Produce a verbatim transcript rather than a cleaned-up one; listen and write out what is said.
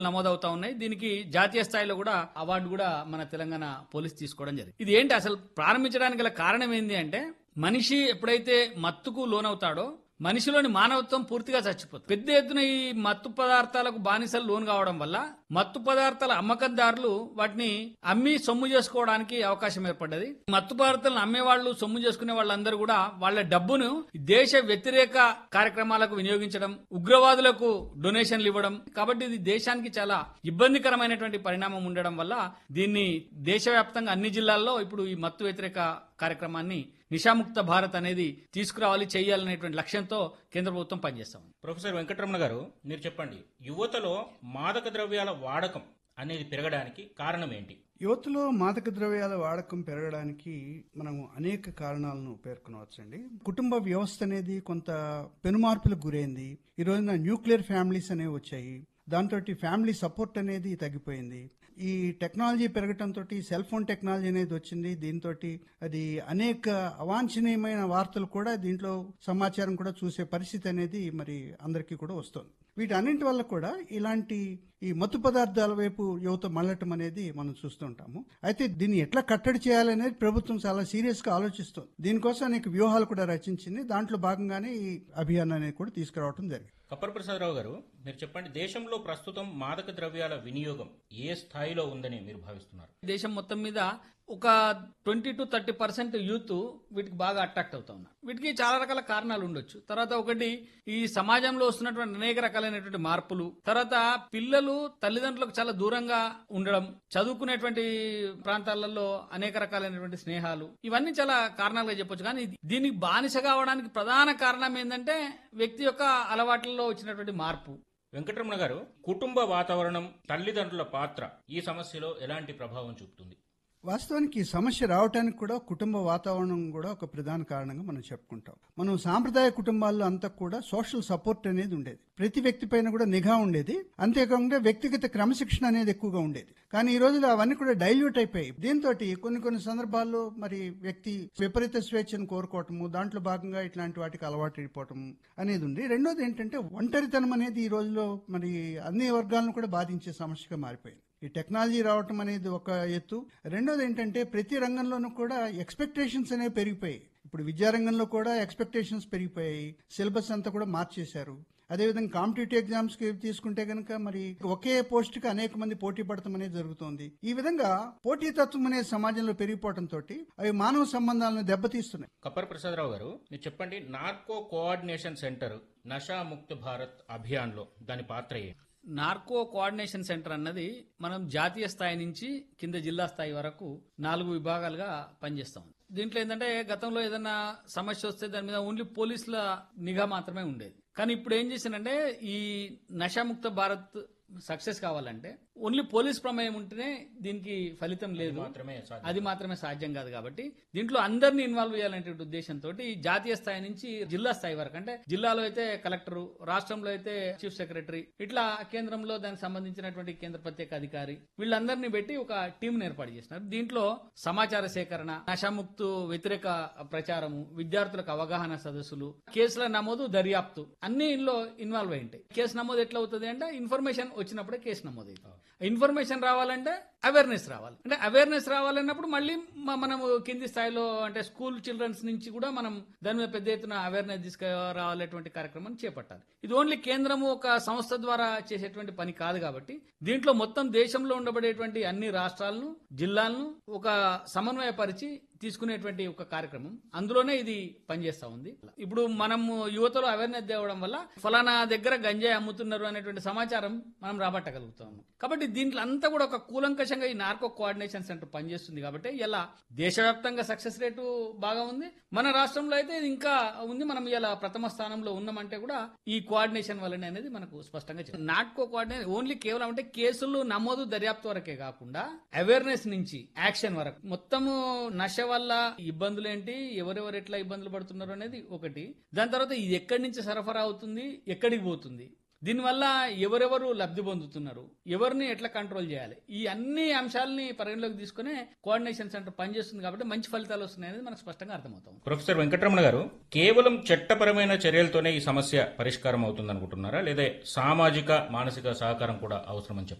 నమోదవుతా ఉన్నాయి. దీనికి జాతీయ స్థాయిలో కూడా అవార్డు కూడా మన తెలంగాణ పోలీస్ తీసుకోవడం జరిగింది. ఇది ఏంటి అసలు ప్రారంభించడానికి గల కారణం ఏంటి అంటే, మనిషి ఎప్పుడైతే మత్తుకు లోనవుతాడో మనిషిలోని మానవత్వం పూర్తిగా చచ్చిపోతుంది. పెద్ద ఎత్తున ఈ మత్తు పదార్థాలకు బానిసలు లోన్ కావడం వల్ల మత్తు పదార్థాల అమ్మకందారులు వాటిని అమ్మి సొమ్ము చేసుకోవడానికి అవకాశం ఏర్పడ్డది. మత్తు పదార్థాలను అమ్మే వాళ్ళు, సొమ్ము చేసుకునే వాళ్ళందరూ కూడా వాళ్ళ డబ్బును దేశ వ్యతిరేక కార్యక్రమాలకు వినియోగించడం, ఉగ్రవాదులకు డొనేషన్లు ఇవ్వడం. కాబట్టి ఇది దేశానికి చాలా ఇబ్బందికరమైనటువంటి పరిణామం ఉండడం వల్ల దీన్ని దేశవ్యాప్తంగా అన్ని జిల్లాల్లో ఇప్పుడు ఈ మత్తు వ్యతిరేక కార్యక్రమాన్ని నిశాముక్త భారత్ అనేది తీసుకురావాలి, చేయాలనేటువంటి లక్ష్యంతో కేంద్ర ప్రభుత్వం పనిచేస్తాం. ప్రొఫెసర్ వెంకటరమణ గారు, మీరు చెప్పండి, యువతలో మాదక ద్రవ్యాల వాడకం అనేది పెరగడానికి కారణం ఏంటి? యువతలో మాదక ద్రవ్యాల వాడకం పెరగడానికి మనం అనేక కారణాలను పేర్కొనవచ్చండి. కుటుంబ వ్యవస్థ అనేది కొంత పెనుమార్పులకు గురైంది. ఈ రోజున న్యూక్లియర్ ఫ్యామిలీస్ అనేవి వచ్చాయి. దాంతో ఫ్యామిలీ సపోర్ట్ అనేది తగ్గిపోయింది. ఈ టెక్నాలజీ పెరగటంతో సెల్ ఫోన్ టెక్నాలజీ అనేది వచ్చింది. దీంతో అది అనేక అవాంఛనీయమైన వార్తలు కూడా దీంట్లో సమాచారం కూడా చూసే పరిస్థితి అనేది మరి అందరికీ కూడా వస్తుంది. వీటన్నింటి వల్ల కూడా ఇలాంటి ఈ మత్తు పదార్థాల వైపు యువత మళ్ళటం అనేది మనం చూస్తుంటాము. అయితే దీన్ని ఎట్లా కట్టడి చేయాలనేది ప్రభుత్వం చాలా సీరియస్ గా ఆలోచిస్తుంది. దీనికోసం అనేక వ్యూహాలు కూడా రచించింది. దాంట్లో భాగంగానే ఈ అభియాన్ అనేది కూడా తీసుకురావడం జరిగింది. కప్పర్ ప్రసాదరావు గారు, మీరు చెప్పండి, దేశంలో ప్రస్తుతం మాదక ద్రవ్యాల వినియోగం ఏ స్థాయిలో ఉందని మీరు భావిస్తున్నారు? దేశం మొత్తం మీద ఒక twenty to thirty percent youth వీటికి బాగా అట్రాక్ట్ అవుతా ఉన్నారు. వీటికి చాలా రకాల కారణాలు ఉండొచ్చు. తర్వాత ఒకటి, ఈ సమాజంలో వస్తున్నటువంటి అనేక రకాలైనటువంటి మార్పులు, తర్వాత పిల్లలు తల్లిదండ్రులకు చాలా దూరంగా ఉండడం, చదువుకునేటువంటి ప్రాంతాలలో అనేక రకాలైనటువంటి స్నేహాలు, ఇవన్నీ చాలా కారణాలుగా చెప్పొచ్చు. కానీ దీనికి బానిస కావడానికి ప్రధాన కారణం ఏంటంటే వ్యక్తి యొక్క అలవాట్లలో వచ్చినటువంటి మార్పు. వెంకటరమణ గారు, కుటుంబ వాతావరణం, తల్లిదండ్రుల పాత్ర ఈ సమస్యలో ఎలాంటి ప్రభావం చూపుతుంది? వాస్తవానికి ఈ సమస్య రావడానికి కూడా కుటుంబ వాతావరణం కూడా ఒక ప్రధాన కారణంగా మనం చెప్పుకుంటాం. మనం సాంప్రదాయ కుటుంబాల్లో అంతా కూడా సోషల్ సపోర్ట్ అనేది ఉండేది. ప్రతి వ్యక్తి పైన కూడా నిఘా ఉండేది. అంతేకాకుండా వ్యక్తిగత క్రమశిక్షణ అనేది ఎక్కువగా ఉండేది. కానీ ఈ రోజుల్లో అవన్నీ కూడా డైల్యూట్ అయిపోయాయి. దీంతో కొన్ని కొన్ని సందర్భాల్లో మరి వ్యక్తి విపరీత స్వేచ్ఛను కోరుకోవటము, దాంట్లో భాగంగా ఇట్లాంటి వాటికి అలవాటు అయిపోవటం అనేది ఉంది. రెండోది ఏంటంటే ఒంటరితనం అనేది ఈ రోజులో మరి అన్ని వర్గాలను కూడా బాధించే సమస్యగా మారిపోయింది. ఈ టెక్నాలజీ రావటం అనేది ఒక ఎత్తు. రెండోది ఏంటంటే ప్రతి రంగంలోనూ కూడా ఎక్స్పెక్టేషన్స్ అనేవి పెరిగిపోయాయి. ఇప్పుడు విద్యారంగంలో కూడా ఎక్స్పెక్టేషన్స్ పెరిగిపోయాయి. సిలబస్ అంతా కూడా మార్చేశారు. అదేవిధంగా కాంపిటేటివ్ ఎగ్జామ్స్ కి తీసుకుంటే కనుక మరి ఒకే పోస్ట్ కి అనేక మంది పోటీ పడటం అనేది జరుగుతోంది. ఈ విధంగా పోటీతత్వం అనేది సమాజంలో పెరిగిపోవడంతో అవి మానవ సంబంధాలను దెబ్బతీస్తున్నాయి. కప్పర్ ప్రసాదరావు గారు, మీరు చెప్పండి, నార్కో కోఆర్డినేషన్ సెంటర్ నషా ముక్త భారత్ అభియాన్ లో దాని పాత్ర ఏంటి? నార్కో కోఆర్డినేషన్ సెంటర్ అన్నది మనం జాతీయ స్థాయి నుంచి కింద జిల్లా స్థాయి వరకు నాలుగు విభాగాలుగా పనిచేస్తాం. దీంట్లో ఏంటంటే గతంలో ఏదైనా సమస్య వస్తే దాని మీద ఓన్లీ పోలీసుల నిఘా మాత్రమే ఉండేది. కానీ ఇప్పుడు ఏం చేసిందంటే ఈ నషాముక్త భారత్ సక్సెస్ కావాలంటే ఓన్లీ పోలీస్ ప్రమేయం ఉంటేనే దీనికి ఫలితం లేదు, అది మాత్రమే సాధ్యం కాదు. కాబట్టి దీంట్లో అందరినీ ఇన్వాల్వ్ చేయాలనే ఉద్దేశంతో జాతీయ స్థాయి నుంచి జిల్లా స్థాయి వరకు, అంటే జిల్లాలో అయితే కలెక్టర్, రాష్ట్రంలో అయితే చీఫ్ సెక్రటరీ, ఇట్లా కేంద్రంలో దానికి సంబంధించినటువంటి కేంద్ర ప్రత్యేక అధికారి, వీళ్ళందరినీ పెట్టి ఒక టీం ఏర్పాటు చేసినారు. దీంట్లో సమాచార సేకరణ, నషాముక్తు వ్యతిరేక ప్రచారము, విద్యార్థులకు అవగాహన సదస్సులు, కేసుల నమోదు, దర్యాప్తు అన్ని ఇందులో ఇన్వాల్వ్ అయి ఉంటాయి. కేసు నమోదు ఎట్లా అవుతుంది అంటే ఇన్ఫర్మేషన్ వచ్చినప్పుడే కేసు నమోదు అవుతుంది. ఇన్ఫర్మేషన్ రావాలంటే అవేర్నెస్ రావాలి. అంటే అవేర్నెస్ రావాలన్నప్పుడు మళ్ళీ మనము కింది స్థాయిలో అంటే స్కూల్ చిల్డ్రన్స్ నుంచి కూడా మనం దాని మీద పెద్ద ఎత్తున అవేర్నెస్ తీసుకురావాలనేటువంటి కార్యక్రమాన్ని చేపట్టాలి. ఇది ఓన్లీ కేంద్రము ఒక సంస్థ ద్వారా చేసేటువంటి పని కాదు. కాబట్టి దీంట్లో మొత్తం దేశంలో ఉండబడేటువంటి అన్ని రాష్ట్రాలను, జిల్లాలను ఒక సమన్వయపరిచి తీసుకునేటువంటి ఒక కార్యక్రమం, అందులోనే ఇది పనిచేస్తా ఉంది. ఇప్పుడు మనం యువతలో అవేర్నెస్ తేవడం వల్ల ఫలానా దగ్గర గంజాయి అమ్ముతున్నారు అనేటువంటి సమాచారం మనం రాబట్టగలుగుతాము. కాబట్టి దీంట్లో అంతా కూడా ఒక కూలంకషంగా ఈ నార్కో కోఆర్డినేషన్ సెంటర్ పనిచేస్తుంది. కాబట్టి ఇలా దేశవ్యాప్తంగా సక్సెస్ రేటు బాగా ఉంది. మన రాష్ట్రంలో అయితే ఇది ఇంకా ఉంది. మనం ఇలా ప్రథమ స్థానంలో ఉన్నామంటే కూడా ఈ కోఆర్డినేషన్ వల్లనే అనేది మనకు స్పష్టంగా చెప్పారు. నార్కో కోఆర్డినేషన్ ఓన్లీ కేవలం అంటే కేసులు నమోదు, దర్యాప్తు వరకే కాకుండా అవేర్నెస్ నుంచి యాక్షన్ వరకు మొత్తము నష వల్ల ఇబ్బందులు ఏంటి, ఎవరెవరు ఎట్లా ఇబ్బందులు పడుతున్నారు అనేది ఒకటి. దాని తర్వాత ఇది ఎక్కడి నుంచి సరఫరా అవుతుంది, ఎక్కడికి పోతుంది, దీనివల్ల ఎవరెవరు లబ్ధి పొందుతున్నారు, ఎవరిని ఎట్లా కంట్రోల్ చేయాలి, ఈ అన్ని అంశాలని పరిగణలోకి తీసుకునే కోఆర్డినేషన్ సెంటర్ పనిచేస్తుంది కాబట్టి మంచి ఫలితాలు వస్తున్నాయనేది మనకు స్పష్టంగా అర్థమవుతాం. ప్రొఫెసర్ వెంకటరమణ గారు, కేవలం చట్టపరమైన చర్యలతోనే ఈ సమస్య పరిష్కారం అవుతుంది అనుకుంటున్నారా, లేదా సామాజిక మానసిక సహకారం కూడా అవసరమని చెప్తారా?